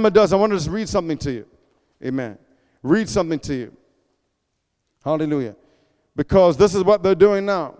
it does, I want to just read something to you. Amen. Read something to you. Hallelujah. Because this is what they're doing now.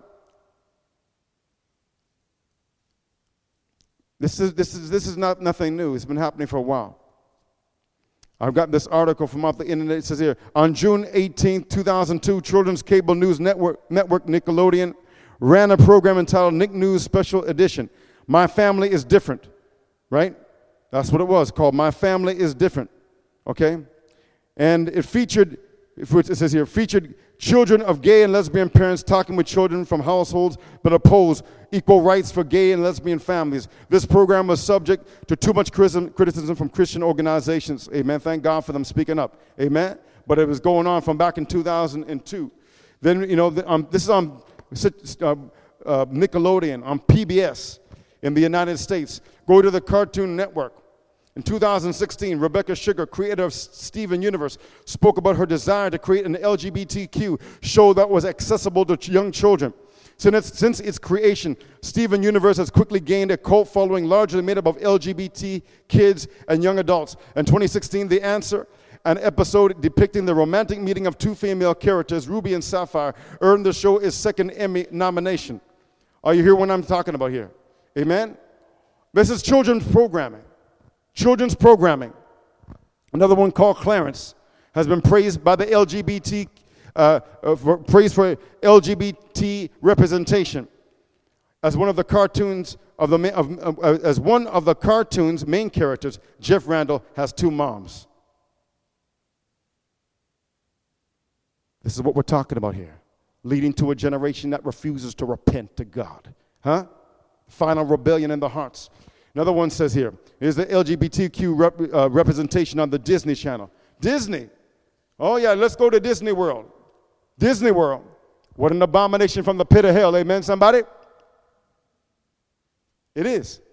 This is not nothing new. It's been happening for a while. I've got this article from off the internet. It says here, on June 18, 2002, Children's Cable News Network Nickelodeon ran a program entitled Nick News Special Edition. My Family is Different, right? That's what it was, called My Family is Different, okay? And it featured, it says here, featured children of gay and lesbian parents talking with children from households that oppose equal rights for gay and lesbian families. This program was subject to too much criticism from Christian organizations. Amen. Thank God for them speaking up. Amen. But it was going on from back in 2002. Then, this is on Nickelodeon, on PBS in the United States. Go to the Cartoon Network. In 2016, Rebecca Sugar, creator of Steven Universe, spoke about her desire to create an LGBTQ show that was accessible to young children. Since its creation, Steven Universe has quickly gained a cult following largely made up of LGBT kids and young adults. In 2016, The Answer, an episode depicting the romantic meeting of two female characters, Ruby and Sapphire, earned the show its second Emmy nomination. Are you hearing what I'm talking about here? Amen? This is children's programming. Children's programming. Another one called Clarence has been praised by the praised for LGBT representation as one of the cartoons as one of the cartoon's main characters. Jeff Randall has two moms. This is what we're talking about here, leading to a generation that refuses to repent to God. Final rebellion in the hearts. Another one says here, here's the LGBTQ representation on the Disney Channel. Disney. Oh, yeah, let's go to Disney World. Disney World. What an abomination from the pit of hell. Amen, somebody? It is.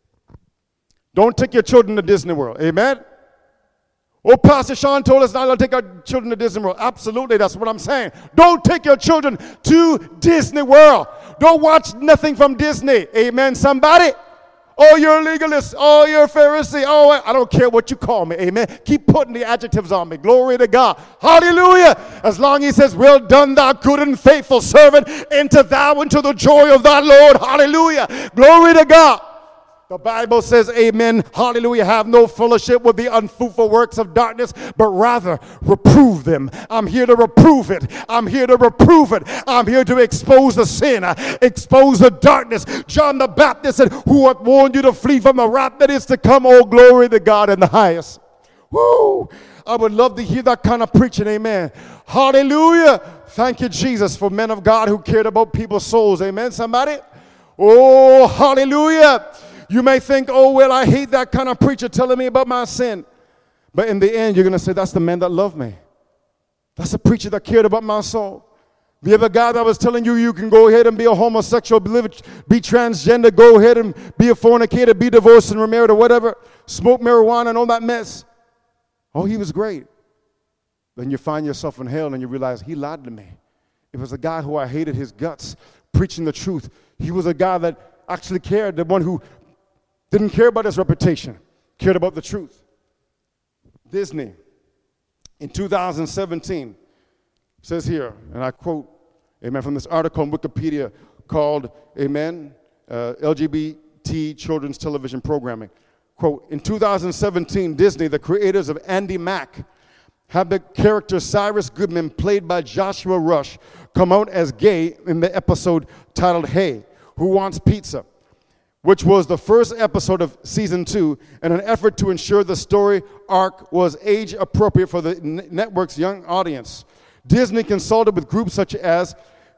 Don't take your children to Disney World. Amen? Oh, Pastor Sean told us not to take our children to Disney World. Absolutely, that's what I'm saying. Don't take your children to Disney World. Don't watch nothing from Disney. Amen, somebody? Oh, you're a legalist. Oh, you're a Pharisee. Oh, I don't care what you call me. Amen. Keep putting the adjectives on me. Glory to God. Hallelujah. As long as he says, well done, thou good and faithful servant. Enter thou into the joy of thy Lord. Hallelujah. Glory to God. The Bible says, amen, hallelujah, have no fellowship with the unfruitful works of darkness, but rather reprove them. I'm here to reprove it. I'm here to reprove it. I'm here to expose the sin, expose the darkness. John the Baptist said, who hath warned you to flee from the wrath that is to come? Oh, glory to God in the highest. Woo! I would love to hear that kind of preaching, amen. Hallelujah. Thank you, Jesus, for men of God who cared about people's souls. Amen, somebody? Oh, hallelujah. You may think, oh, well, I hate that kind of preacher telling me about my sin. But in the end, you're going to say, that's the man that loved me. That's the preacher that cared about my soul. The other guy that was telling you, you can go ahead and be a homosexual, be transgender, go ahead and be a fornicator, be divorced and remarried or whatever, smoke marijuana and all that mess. Oh, he was great. Then you find yourself in hell and you realize he lied to me. It was a guy who I hated his guts, preaching the truth. He was a guy that actually cared, the one who didn't care about his reputation, cared about the truth. Disney, in 2017, says here, and I quote, amen, from this article on Wikipedia called, amen, LGBT children's television programming. Quote, in 2017, Disney, the creators of Andy Mack, had the character Cyrus Goodman, played by Joshua Rush, come out as gay in the episode titled Hey, Who Wants Pizza?, which was the first episode of season 2, in an effort to ensure the story arc was age appropriate for the network's young audience. Disney consulted with groups such as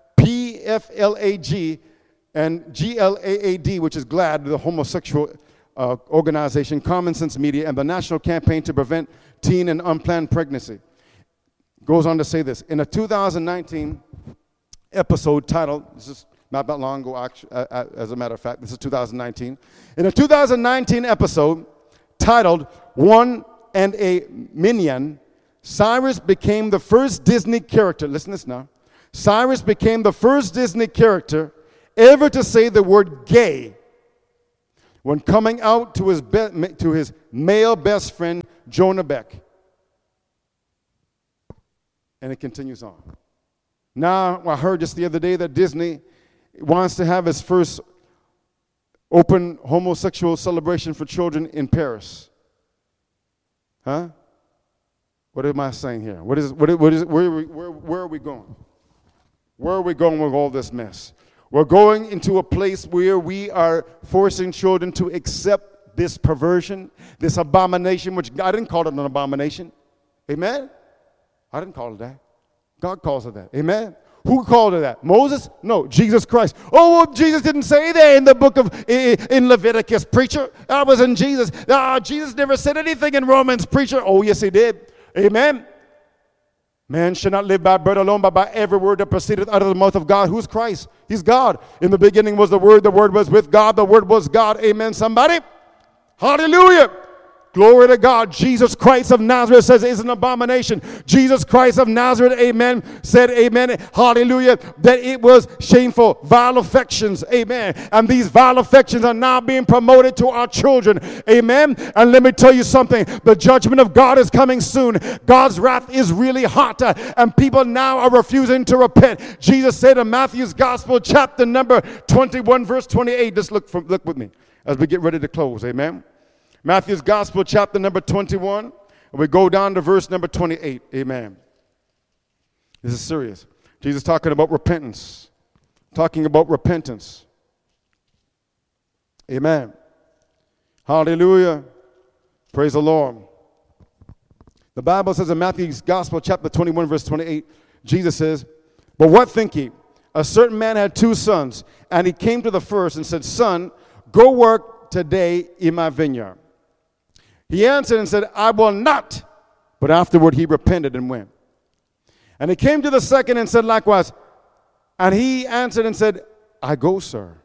PFLAG and GLAAD, which is GLAAD, the homosexual organization, Common Sense Media, and the National Campaign to Prevent Teen and Unplanned Pregnancy. Goes on to say this. In a 2019 episode titled, this is not that long ago, as a matter of fact, this is 2019. In a 2019 episode titled One and a Minion, Cyrus became the first Disney character, listen to this now, Cyrus became the first Disney character ever to say the word gay when coming out to his male best friend, Jonah Beck. And it continues on. Now, I heard just the other day that Disney wants to have its first open homosexual celebration for children in Paris. Huh? What am I saying here? Where are we going? Where are we going with all this mess? We're going into a place where we are forcing children to accept this perversion, this abomination, which I didn't call it an abomination. Amen? I didn't call it that. God calls it that. Amen? Who called it that? Moses? No, Jesus Christ. Oh, well, Jesus didn't say that in the book of, in Leviticus, preacher. That was in Jesus. Jesus never said anything in Romans, preacher. Oh, yes, he did. Amen? Man shall not live by bread alone, but by every word that proceedeth out of the mouth of God. Who's Christ? He's God. In the beginning was the Word was with God, the Word was God. Amen, somebody? Hallelujah. Glory to God. Jesus Christ of Nazareth says it's an abomination. Jesus Christ of Nazareth, amen, said, amen, hallelujah, that it was shameful. Vile affections, amen. And these vile affections are now being promoted to our children, amen. And let me tell you something. The judgment of God is coming soon. God's wrath is really hot, and people now are refusing to repent. Jesus said in Matthew's Gospel, chapter number 21, verse 28. Just look with me as we get ready to close, amen. Matthew's Gospel, chapter number 21, and we go down to verse number 28. Amen. This is serious. Jesus talking about repentance. Talking about repentance. Amen. Hallelujah. Praise the Lord. The Bible says in Matthew's Gospel, chapter 21, verse 28, Jesus says, "But what think ye? A certain man had 2 sons, and he came to the first and said, Son, go work today in my vineyard. He answered and said, I will not. But afterward he repented and went. And he came to the second and said likewise. And he answered and said, I go, sir,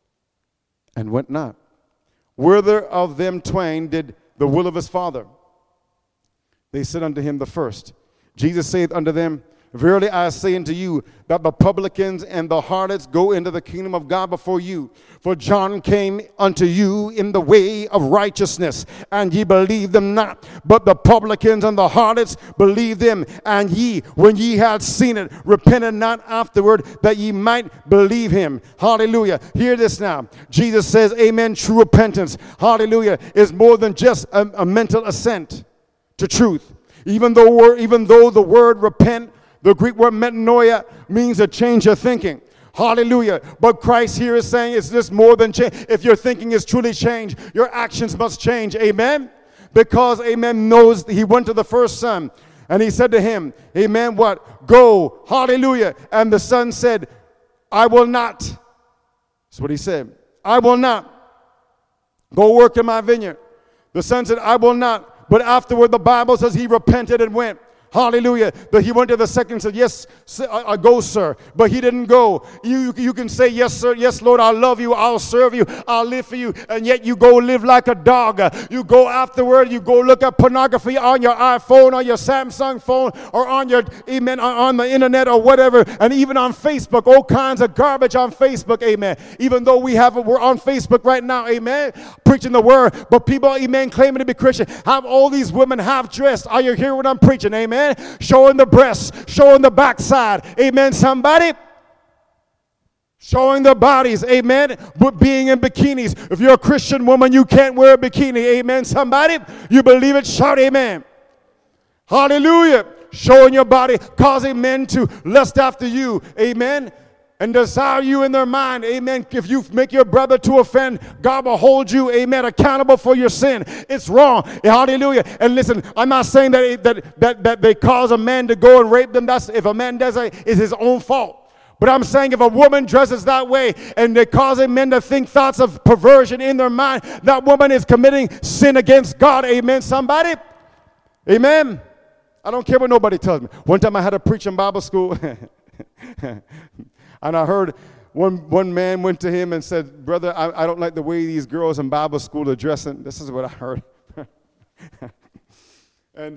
and went not. Whither of them twain did the will of his father? They said unto him the first. Jesus saith unto them, Verily I say unto you, that the publicans and the harlots go into the kingdom of God before you. For John came unto you in the way of righteousness, and ye believed them not. But the publicans and the harlots believed him, and ye, when ye had seen it, repented not afterward, that ye might believe him." Hallelujah. Hear this now. Jesus says, amen, true repentance, hallelujah, is more than just a mental assent to truth. Even though the word repent, the Greek word metanoia, means a change of thinking. Hallelujah. But Christ here is saying it's just more than change. If your thinking is truly changed, your actions must change. Amen? Because, amen, knows he went to the first son, and he said to him, amen, what? Go. Hallelujah. And the son said, I will not. That's what he said. I will not. Go work in my vineyard. The son said, I will not. But afterward, the Bible says he repented and went. Hallelujah. But he went to the second and said, yes, I go, sir. But he didn't go. You can say, yes, sir. Yes, Lord, I love you. I'll serve you. I'll live for you. And yet you go live like a dog. You go afterward. You go look at pornography on your iPhone, on your Samsung phone, or on your, amen, on the internet or whatever. And even on Facebook, all kinds of garbage on Facebook, amen. Even though we're on Facebook right now, amen, preaching the word. But people, amen, claiming to be Christian, have all these women half dressed. Are you hearing what I'm preaching, amen? Showing the breasts, showing the backside, amen, somebody? Showing the bodies, amen, but being in bikinis. If you're a Christian woman, you can't wear a bikini, amen, somebody? You believe it, shout amen. Hallelujah. Showing your body, causing men to lust after you, amen, and desire you in their mind, amen. If you make your brother to offend, God will hold you, amen, accountable for your sin. It's wrong, hallelujah. And listen, I'm not saying that they cause a man to go and rape them. That's, if a man does it, it's his own fault. But I'm saying if a woman dresses that way and they're causing men to think thoughts of perversion in their mind, that woman is committing sin against God, amen, somebody? Amen. I don't care what nobody tells me. One time I had to preach in Bible school. And I heard one man went to him and said, Brother, I don't like the way these girls in Bible school are dressing. This is what I heard. And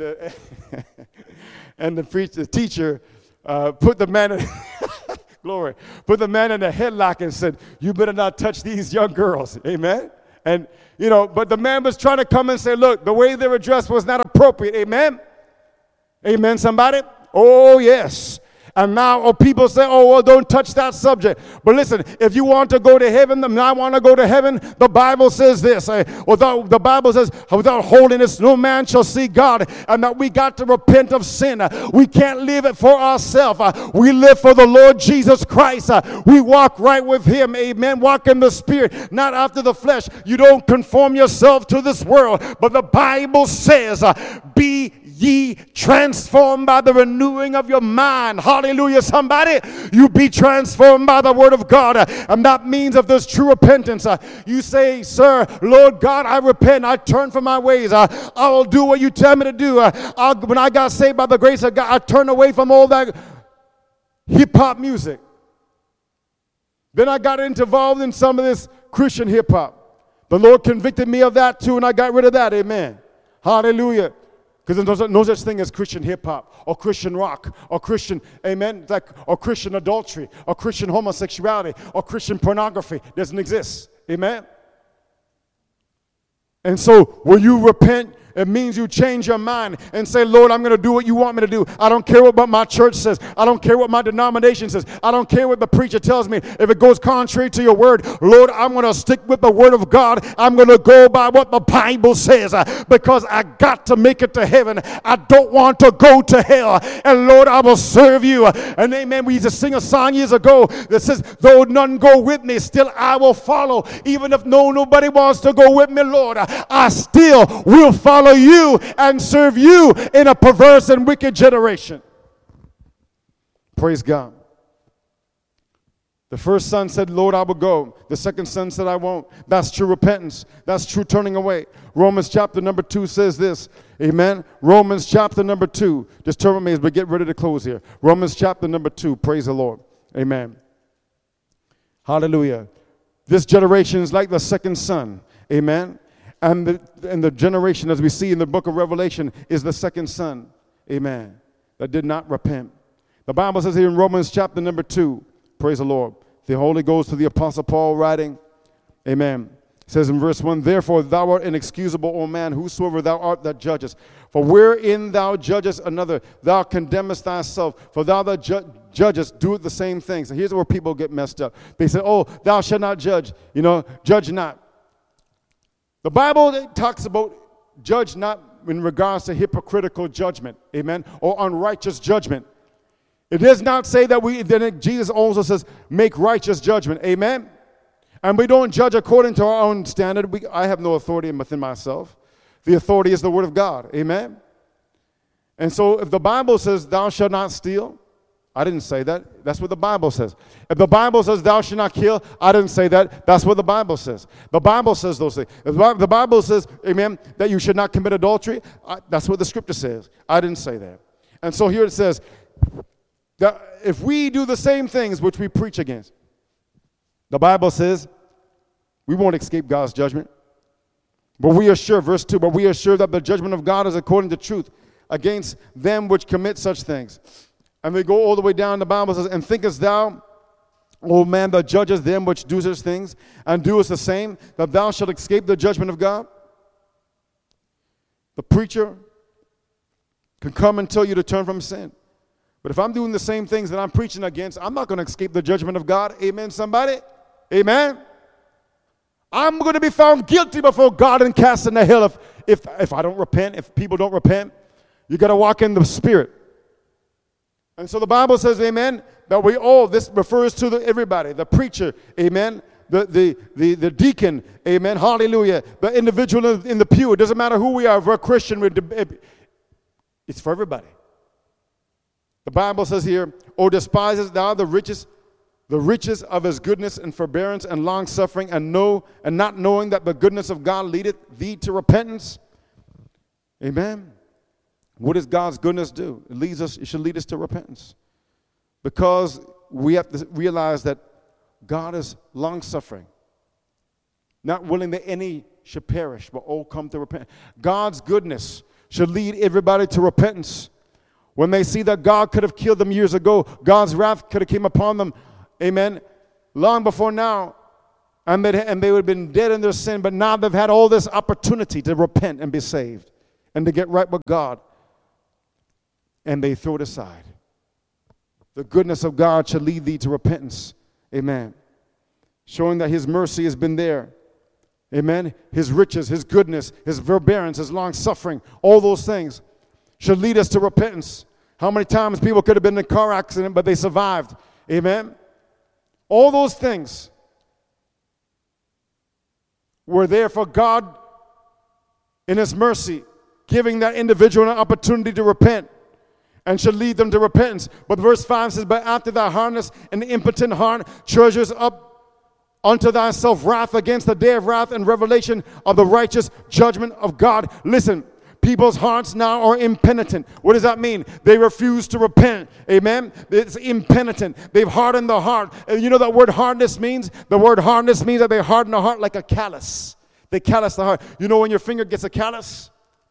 the teacher put the man in glory, put the man in a headlock and said, you better not touch these young girls. Amen. And, but the man was trying to come and say, look, the way they were dressed was not appropriate. Amen? Amen, somebody? Oh, yes. And now people say, oh, well, don't touch that subject. But listen, if you want to go to heaven, and I want to go to heaven, the Bible says this. The Bible says, without holiness, no man shall see God. And that we got to repent of sin. We can't live it for ourselves. We live for the Lord Jesus Christ. We walk right with him. Amen. Walk in the Spirit, not after the flesh. You don't conform yourself to this world. But the Bible says, be ye transformed by the renewing of your mind. Hallelujah, somebody. You be transformed by the word of God. And that means if there's true repentance, you say, sir, Lord God, I repent. I turn from my ways. I will do what you tell me to do. When I got saved by the grace of God, I turned away from all that hip-hop music. Then I got involved in some of this Christian hip-hop. The Lord convicted me of that too, and I got rid of that. Amen. Hallelujah. Because there's no such thing as Christian hip-hop or Christian rock or Christian, amen, or Christian adultery or Christian homosexuality or Christian pornography. It doesn't exist. Amen? And so when you repent, it means you change your mind and say, Lord, I'm going to do what you want me to do. I don't care what my church says. I don't care what my denomination says. I don't care what the preacher tells me. If it goes contrary to your word, Lord, I'm going to stick with the word of God. I'm going to go by what the Bible says because I got to make it to heaven. I don't want to go to hell. And Lord, I will serve you. And amen. We used to sing a song years ago that says, though none go with me, still I will follow. Even if nobody wants to go with me, Lord, I still will follow you and serve you in a perverse and wicked generation. Praise God. The first son said, Lord, I will go. The second son said, I won't. That's true repentance. That's true turning away. Romans chapter number 2 says this. Amen. Romans chapter number 2. Just turn with me as we get ready to close here. Romans chapter number 2. Praise the Lord. Amen. Hallelujah. This generation is like the second son. Amen. And the generation, as we see in the book of Revelation, is the second son, amen, that did not repent. The Bible says here in Romans chapter number 2, praise the Lord, the Holy Ghost to the Apostle Paul writing, amen, it says in verse 1, therefore thou art inexcusable, O man, whosoever thou art that judgest. For wherein thou judgest another, thou condemnest thyself. For thou that judgest doeth the same things. And here's where people get messed up. They say, oh, thou shalt not judge, judge not. The Bible talks about judge not in regards to hypocritical judgment, amen, or unrighteous judgment. It does not say that then Jesus also says make righteous judgment, amen. And we don't judge according to our own standard. I have no authority within myself. The authority is the word of God, amen. And so if the Bible says thou shalt not steal, I didn't say that. That's what the Bible says. If the Bible says thou shalt not kill, I didn't say that. That's what the Bible says. The Bible says those things. If the Bible says, amen, that you should not commit adultery, that's what the scripture says. I didn't say that. And so here it says that if we do the same things which we preach against, the Bible says we won't escape God's judgment. But we are sure, verse 2, but we are sure that the judgment of God is according to truth against them which commit such things. And we go all the way down, the Bible says, and thinkest thou, O man, that judgest them which do such things, and doest the same, that thou shalt escape the judgment of God? The preacher can come and tell you to turn from sin. But if I'm doing the same things that I'm preaching against, I'm not going to escape the judgment of God. Amen, somebody? Amen? I'm going to be found guilty before God and cast in the hell if I don't repent, if people don't repent. You got to walk in the Spirit. And so the Bible says, amen, that we all, this refers to everybody, the preacher, amen, the deacon, amen, hallelujah, the individual in the pew. It doesn't matter who we are, if we're a Christian, it's for everybody. The Bible says here, O despisest thou the riches of his goodness and forbearance and long-suffering, and not knowing that the goodness of God leadeth thee to repentance. Amen. What does God's goodness do? It should lead us to repentance. Because we have to realize that God is long-suffering, not willing that any should perish, but all come to repent. God's goodness should lead everybody to repentance. When they see that God could have killed them years ago, God's wrath could have came upon them, amen, long before now. And they would have been dead in their sin, but now they've had all this opportunity to repent and be saved and to get right with God. And they throw it aside. The goodness of God shall lead thee to repentance. Amen. Showing that his mercy has been there. Amen. His riches, his goodness, his forbearance, his long suffering, all those things should lead us to repentance. How many times people could have been in a car accident, but they survived. Amen. All those things were there for God in his mercy, giving that individual an opportunity to repent and should lead them to repentance. But verse 5 says, but after thy hardness and the impotent heart treasures up unto thyself wrath against the day of wrath and revelation of the righteous judgment of God. Listen, people's hearts now are impenitent. What does that mean? They refuse to repent. Amen? It's impenitent. They've hardened the heart. And you know that word hardness means? The word hardness means that they harden the heart like a callus. They callus the heart. You know when your finger gets a callus?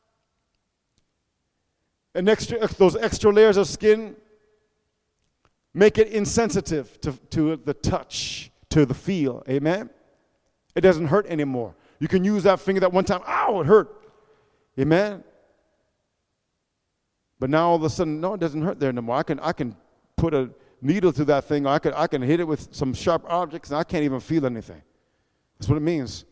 And those extra layers of skin make it insensitive to the touch, to the feel. Amen? It doesn't hurt anymore. You can use that finger that one time, ow, it hurt. Amen? But now all of a sudden, no, it doesn't hurt there anymore. I can put a needle through that thing, or I can hit it with some sharp objects, and I can't even feel anything. That's what it means.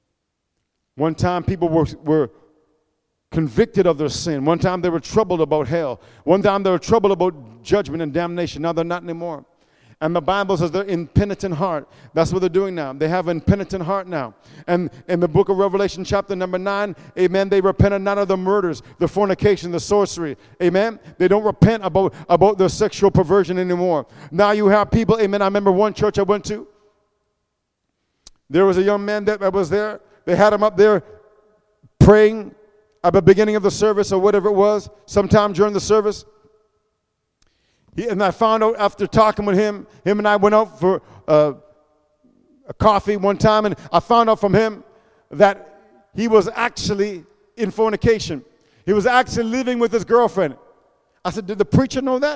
One time people were convicted of their sin. One time they were troubled about hell. One time they were troubled about judgment and damnation. Now they're not anymore. And the Bible says they're impenitent heart. That's what they're doing now. They have an impenitent heart now. And in the book of Revelation chapter number 9, amen, they repented not of the murders, the fornication, the sorcery. Amen. They don't repent about their sexual perversion anymore. Now you have people, amen. I remember one church I went to. There was a young man that was there. They had him up there praying at the beginning of the service or whatever it was, sometime during the service. And I found out after talking with him and I went out for a coffee one time, and I found out from him that he was actually in fornication. He was actually living with his girlfriend. I said, did the preacher know that?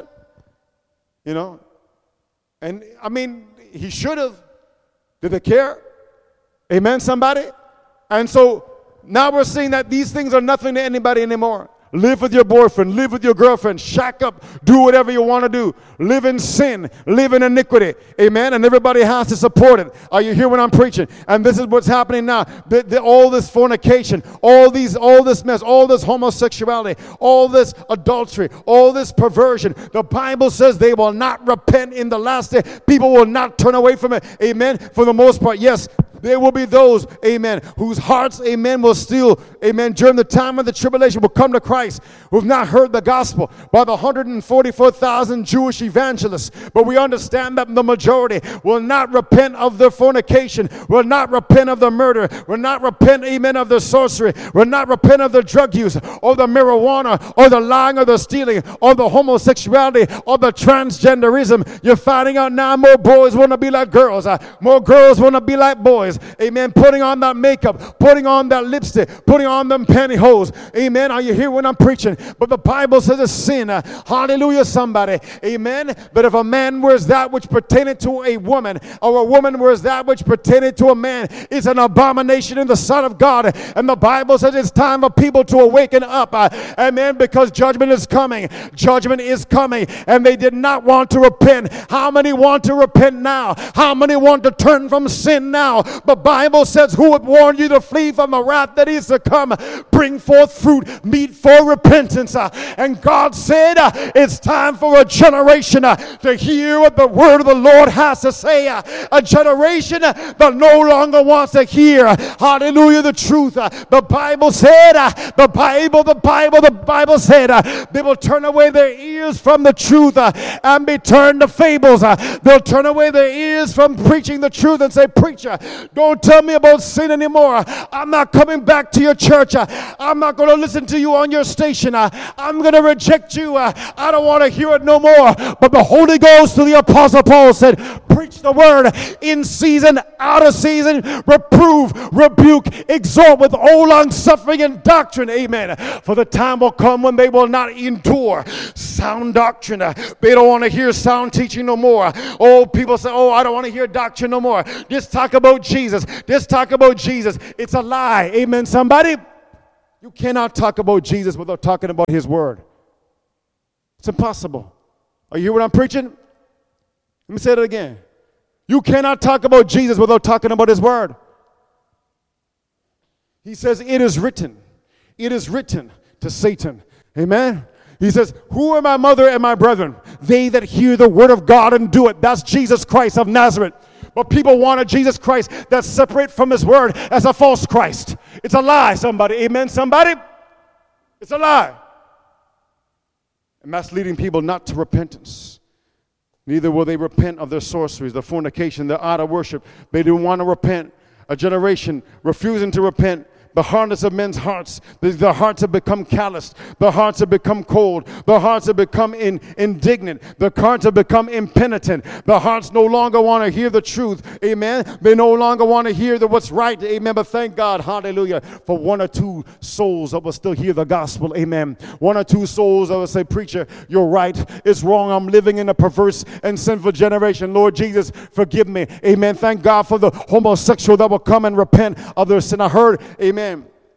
You know? And I mean, he should have. Did they care? Amen, somebody? And so now we're seeing that these things are nothing to anybody anymore. Live with your boyfriend, live with your girlfriend, shack up, do whatever you want to do. Live in sin, live in iniquity. Amen? And everybody has to support it. Are you hearing what I'm preaching? And this is what's happening now. All this fornication, all this mess, all this homosexuality, all this adultery, all this perversion. The Bible says they will not repent in the last day. People will not turn away from it. Amen? For the most part, yes, there will be those, amen, whose hearts, amen, will still, amen, during the time of the tribulation will come to Christ, who have not heard the gospel by the 144,000 Jewish evangelists. But we understand that the majority will not repent of their fornication, will not repent of the murder, will not repent, amen, of the sorcery, will not repent of the drug use, or the marijuana, or the lying, or the stealing, or the homosexuality, or the transgenderism. You're finding out now more boys want to be like girls, more girls want to be like boys. Amen. Putting on that makeup, putting on that lipstick, putting on them pantyhose. Amen. Are you here when I'm preaching? But the Bible says it's sin. Hallelujah, somebody. Amen. But if a man wears that which pertaineth to a woman, or a woman wears that which pertaineth to a man, it's an abomination in the sight of God. And the Bible says it's time for people to awaken up. Amen. Because judgment is coming. Judgment is coming. And they did not want to repent. How many want to repent now? How many want to turn from sin now? The Bible says, who would warn you to flee from the wrath that is to come? Bring forth fruit, meet for repentance. And God said, it's time for a generation to hear what the word of the Lord has to say. A generation that no longer wants to hear, hallelujah, the truth. The Bible said, the Bible said, they will turn away their ears from the truth and be turned to fables. They'll turn away their ears from preaching the truth and say, preacher, don't tell me about sin anymore. I'm not coming back to your church. I'm not going to listen to you on your station. I'm going to reject you. I don't want to hear it no more. But the Holy Ghost to the Apostle Paul said, preach the word in season, out of season, reprove, rebuke, exhort with all long suffering and doctrine. Amen. For the time will come when they will not endure sound doctrine. They don't want to hear sound teaching no more. Oh, people say, oh, I don't want to hear doctrine no more. Just talk about Jesus. Jesus. Just talk about Jesus. It's a lie. Amen, somebody? You cannot talk about Jesus without talking about his word. It's impossible. Are you hear what I'm preaching? Let me say that again. You cannot talk about Jesus without talking about his word. He says, it is written. It is written to Satan. Amen? He says, who are my mother and my brethren? They that hear the word of God and do it. That's Jesus Christ of Nazareth. But people want a Jesus Christ that's separate from his word as a false Christ. It's a lie, somebody. Amen, somebody? It's a lie. And that's leading people not to repentance. Neither will they repent of their sorceries, their fornication, their idol worship. They don't want to repent. A generation refusing to repent. The hardness of men's hearts. Their hearts have become calloused. Their hearts have become cold. Their hearts have become indignant. Their hearts have become impenitent. Their hearts no longer want to hear the truth. Amen. They no longer want to hear what's right. Amen. But thank God, hallelujah, for one or two souls that will still hear the gospel. Amen. One or two souls that will say, preacher, you're right. It's wrong. I'm living in a perverse and sinful generation. Lord Jesus, forgive me. Amen. Thank God for the homosexual that will come and repent of their sin. I heard, amen,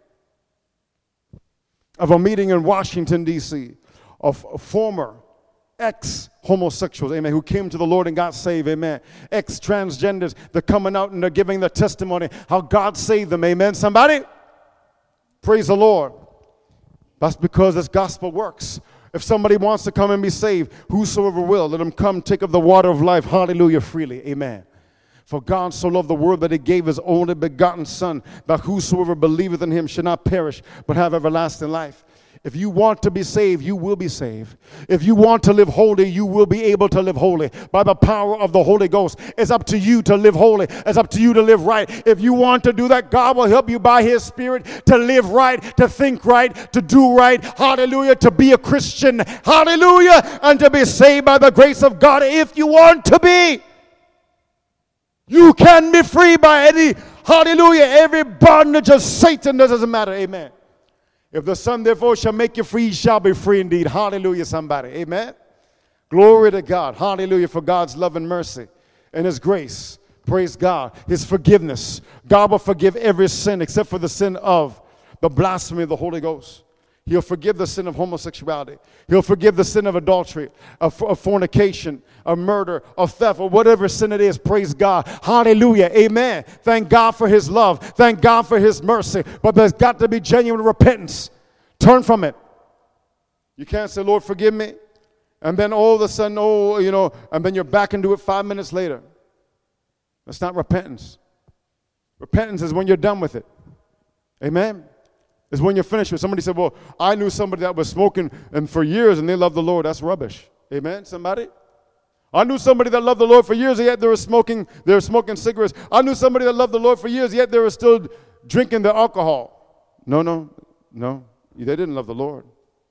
of a meeting in Washington, D.C. of former ex-homosexuals, amen, who came to the Lord and got saved, amen. Ex-transgenders, they're coming out and they're giving their testimony how God saved them, amen. Somebody? Praise the Lord. That's because this gospel works. If somebody wants to come and be saved, whosoever will, let him come take of the water of life, hallelujah, freely, amen. For God so loved the world that he gave his only begotten Son, that whosoever believeth in him should not perish, but have everlasting life. If you want to be saved, you will be saved. If you want to live holy, you will be able to live holy by the power of the Holy Ghost. It's up to you to live holy. It's up to you to live right. If you want to do that, God will help you by his Spirit to live right, to think right, to do right. Hallelujah. To be a Christian. Hallelujah. And to be saved by the grace of God if you want to be. You can be free by any, hallelujah, every bondage of Satan. That doesn't matter, amen. If the Son therefore shall make you free, you shall be free indeed. Hallelujah, somebody, amen. Glory to God, hallelujah, for God's love and mercy and his grace. Praise God, his forgiveness. God will forgive every sin except for the sin of the blasphemy of the Holy Ghost. He'll forgive the sin of homosexuality. He'll forgive the sin of adultery, of fornication, of murder, of theft, or whatever sin it is. Praise God. Hallelujah. Amen. Thank God for his love. Thank God for his mercy. But there's got to be genuine repentance. Turn from it. You can't say, Lord, forgive me. And then all of a sudden, and then you're back and do it 5 minutes later. That's not repentance. Repentance is when you're done with it. Amen. Is when you're finished with. Somebody said, well, I knew somebody that was smoking and for years and they loved the Lord. That's rubbish. Amen, somebody? I knew somebody that loved the Lord for years, yet they were smoking cigarettes. I knew somebody that loved the Lord for years, yet they were still drinking the alcohol. No. They didn't love the Lord.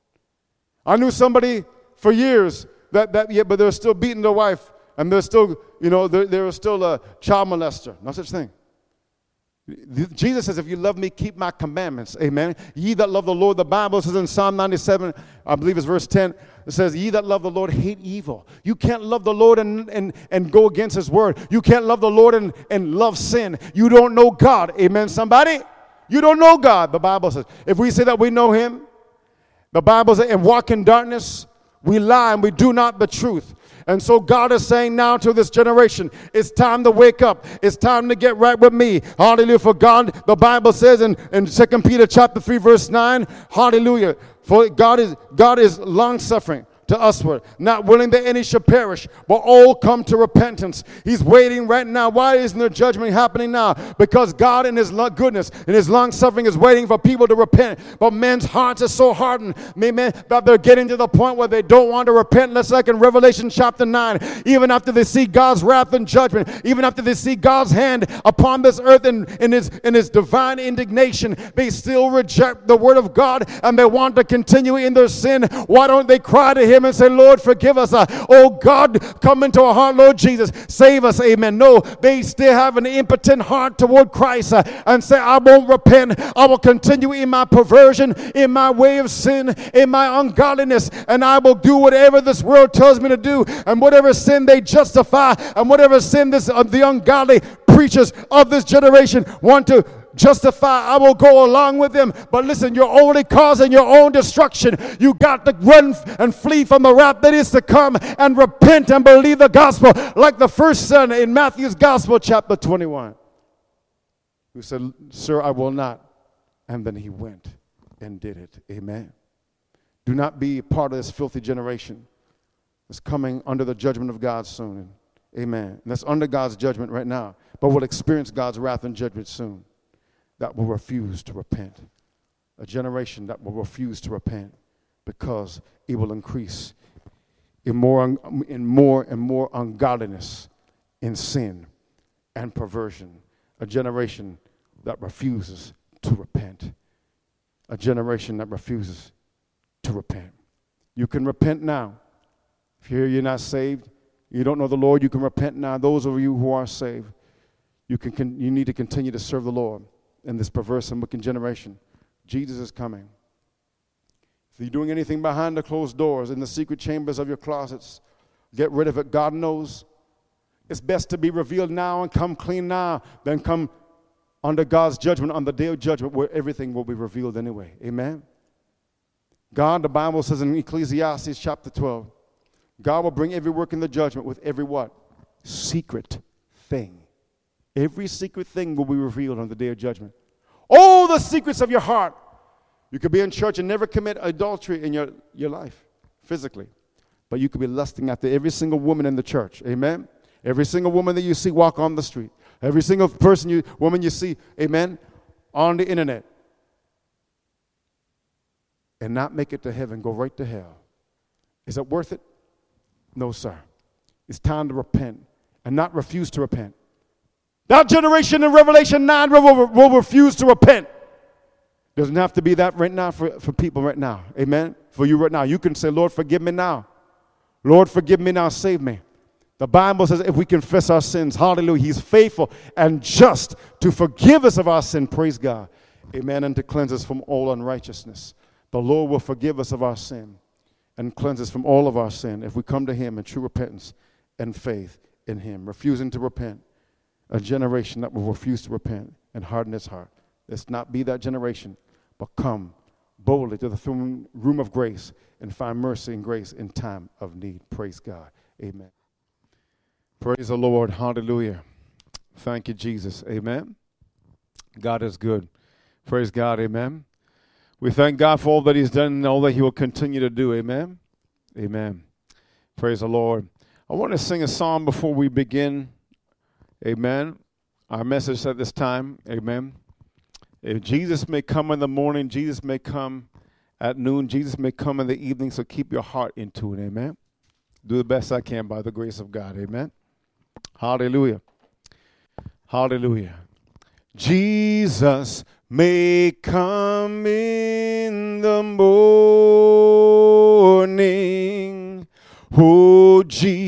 I knew somebody for years but they were still beating their wife and they're still, they were still a child molester. No such thing. Jesus says, if you love me, keep my commandments. Amen. Ye that love the Lord, the Bible says in Psalm 97, I believe it's verse 10, it says, ye that love the Lord hate evil. You can't love the Lord and go against his word. You can't love the Lord and love sin. You don't know God. Amen, somebody? You don't know God, the Bible says. If we say that we know him, the Bible says, and walk in darkness, we lie and we do not the truth. And so God is saying now to this generation, it's time to wake up. It's time to get right with me. Hallelujah. For God, the Bible says in 2 Peter chapter 3, verse 9, hallelujah. For God is long-suffering to usward, not willing that any should perish, but all come to repentance. He's waiting right now. Why isn't there judgment happening now? Because God in his goodness and his long-suffering is waiting for people to repent. But men's hearts are so hardened, amen, that they're getting to the point where they don't want to repent. That's like in Revelation chapter 9. Even after they see God's wrath and judgment, even after they see God's hand upon this earth in his divine indignation, they still reject the word of God and they want to continue in their sin. Why don't they cry to him Him and say, Lord, forgive us. Oh God, come into our heart, Lord Jesus. Save us, amen. No, they still have an impotent heart toward Christ and say, I won't repent. I will continue in my perversion, in my way of sin, in my ungodliness, and I will do whatever this world tells me to do, and whatever sin they justify, and whatever sin the ungodly preachers of this generation want to justify, I will go along with them. But listen, you're only causing your own destruction. You got to run and flee from the wrath that is to come and repent and believe the gospel, like the first son in Matthew's gospel, chapter 21, who said, Sir, I will not. And then he went and did it. Amen. Do not be part of this filthy generation that's coming under the judgment of God soon. Amen. And that's under God's judgment right now, but will experience God's wrath and judgment soon. That will refuse to repent. A generation that will refuse to repent because it will increase in more and more ungodliness, in sin and perversion. A generation that refuses to repent. A generation that refuses to repent. You can repent now. If you're not saved, you don't know the Lord, you can repent now. Those of you who are saved, you need to continue to serve the Lord in this perverse and wicked generation. Jesus is coming. If you're doing anything behind the closed doors, in the secret chambers of your closets, get rid of it. God knows. It's best to be revealed now and come clean now than come under God's judgment on the day of judgment, where everything will be revealed anyway. Amen? God, the Bible says in Ecclesiastes chapter 12, God will bring every work in the judgment with every what? Secret thing. Every secret thing will be revealed on the day of judgment. All the secrets of your heart. You could be in church and never commit adultery in your life, physically. But you could be lusting after every single woman in the church. Amen? Every single woman that you see walk on the street. Every single woman you see, amen, on the internet. And not make it to heaven, go right to hell. Is it worth it? No, sir. It's time to repent and not refuse to repent. That generation in Revelation 9 will refuse to repent. Doesn't have to be that right now for people right now. Amen? For you right now. You can say, Lord, forgive me now. Lord, forgive me now. Save me. The Bible says if we confess our sins, hallelujah, He's faithful and just to forgive us of our sin. Praise God. Amen. And to cleanse us from all unrighteousness. The Lord will forgive us of our sin and cleanse us from all of our sin if we come to Him in true repentance and faith in Him. Refusing to repent. A generation that will refuse to repent and harden its heart. Let's not be that generation, but come boldly to the throne room of grace and find mercy and grace in time of need. Praise God. Amen. Praise the Lord. Hallelujah. Thank you, Jesus. Amen. God is good. Praise God. Amen. We thank God for all that He's done and all that He will continue to do. Amen. Amen. Praise the Lord. I want to sing a song before we begin. Amen. Our message at this time. Amen. If Jesus may come in the morning, Jesus may come at noon, Jesus may come in the evening, so keep your heart in tune. Amen. Do the best I can by the grace of God. Amen. Hallelujah. Hallelujah. Jesus may come in the morning. Oh, Jesus.